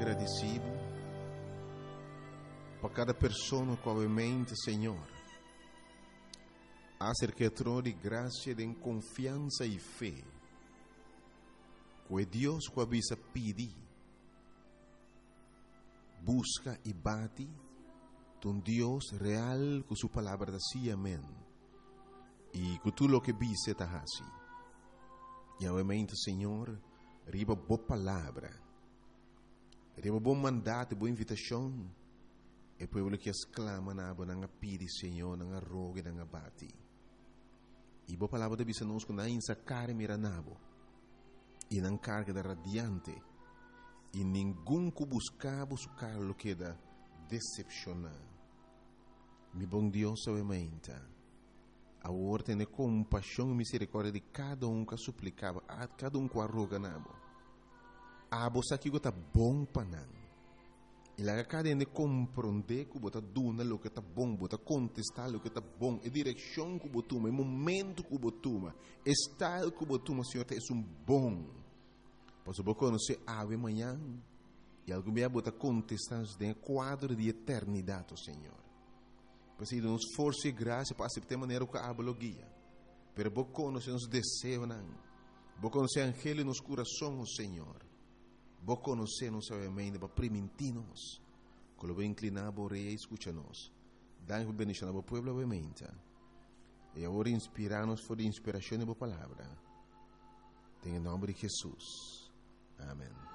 agradecido por cada pessoa que obviamente, Senhor, acerca de graça, de confiança e fé, que Deus que avisa pedir, busca e bate, um Deus real com sua palavra assim, amém. E que tudo o que vise está assim. E obviamente, Senhor, riba boa palavra, riba bom mandato, boa invitação, e povo que exclama na boa nanga pedi, Senhor, nanga roga, nanga bate. E boa palavra de bisa nos na insa cara mira nabo, e nan carga da radiante, e nenhum que buscava su carlo que da decepcionar. Mi bom Deus, obviamente, a ordem de compaixão e misericórdia de cada que suplicava, a cada que arroga nabo. A você que está bom para não. E lá cada de compreender que você duna o que está bom, você contestar o que está bom, a direção que você toma, o momento que você toma, o estado que você toma, Senhor, é bom. Pois você conhecer ave amanhã e algum dia você contestar no quadro de eternidade, Senhor. Pois se nos força e graça para aceitar maneira que a guia. Pero você conhecer os desejos, você conhecer o angelo nos corações, Senhor. Você conhecer-nos, obviamente, para permitir-nos. Quando você inclinar a orelha e escuta-nos. Dá-nos a bendição ao povo, obviamente. E agora inspirar-nos por a inspiração da palavra. Em nome de Jesus. Amém.